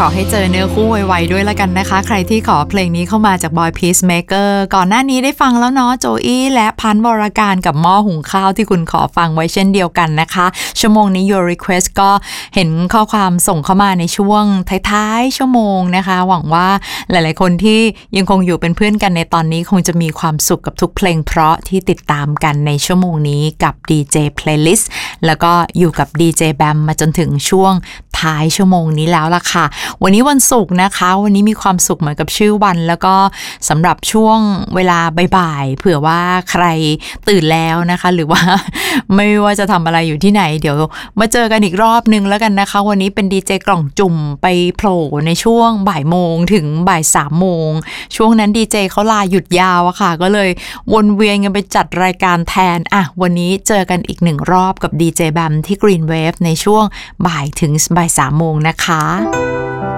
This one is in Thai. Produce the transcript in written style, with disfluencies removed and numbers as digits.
อให้เจอเนื้อคู่ไวๆด้วยละกันนะคะใครที่ขอเพลงนี้เข้ามาจาก Boy Peacemaker ก่อนหน้านี้ได้ฟังแล้วเนาะโจอี้และพันธ์วรการกับหม้อหุงข้าวที่คุณขอฟังไว้เช่นเดียวกันนะคะชั่วโมงนี้ Your Request ก็เห็นข้อความส่งเข้ามาในช่วงท้ายๆชั่วโมงนะคะหวังว่าหลายๆคนที่ยังคงอยู่เป็นเพื่อนกันในตอนนี้คงจะมีความสุขกับทุกเพลงเพราะที่ติดตามกันในชั่วโมงนี้กับ DJ Playlist แล้วก็อยู่กับ DJ Bam มาจนถึงช่วงท้ายชั่วโมงนี้แล้วล่ะค่ะวันนี้วันศุกร์นะคะวันนี้มีความสุขเหมือนกับชื่อวันแล้วก็สำหรับช่วงเวลาบ่ายๆเผื่อว่าใครตื่นแล้วนะคะหรือว่าไม่ว่าจะทำอะไรอยู่ที่ไหนเดี๋ยวมาเจอกันอีกรอบนึงแล้วกันนะคะวันนี้เป็นดีเจกล่องจุ่มไปโผล่ในช่วงบ่ายโมงถึงบ่าย3โมงช่วงนั้นดีเจเขาลาหยุดยาวอะค่ะก็เลยวนเวียนกันไปจัดรายการแทนอ่ะวันนี้เจอกันอีก1รอบกับดีเจแบมที่ Green Wave ในช่วงบ่ายถึงบ่าย3โมงนะคะ